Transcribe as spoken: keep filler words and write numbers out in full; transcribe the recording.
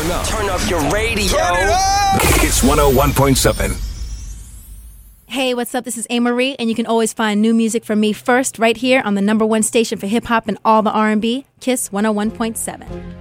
Turn up. Turn up your radio. Turn it up. Kiss one oh one point seven. Hey, what's up? This is A. Marie, and you can always find new music from me first right here on the number one station for hip-hop and all the R and B, Kiss one oh one point seven.